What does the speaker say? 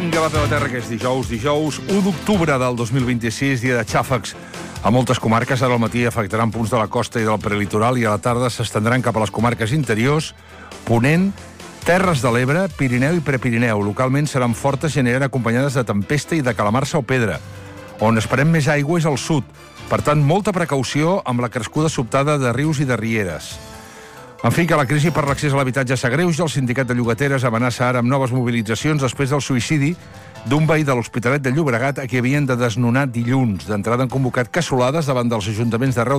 Vinga, va per la terra, que és dijous 1 d'octubre del 2026, dia de xàfecs a moltes comarques. Ara al matí afectaran punts de la costa i del prelitoral i a la tarda s'estendran cap a les comarques interiors, Ponent, Terres de l'Ebre, Pirineu i Prepirineu. Localment seran fortes i aniran acompanyades de tempesta i de calamarsa o pedra. On esperem més aigua és al sud. Per tant, molta precaució amb la crescuda sobtada de rius i de rieres. En fi, que la crisi per l'accés a l'habitatge s'agreuja. El sindicat de llogateres amenaça ara amb noves mobilitzacions després del suïcidi d'un veí de l'Hospitalet de Llobregat a qui havien de desnonar dilluns. D'entrada han convocat cassolades davant dels ajuntaments d'arreu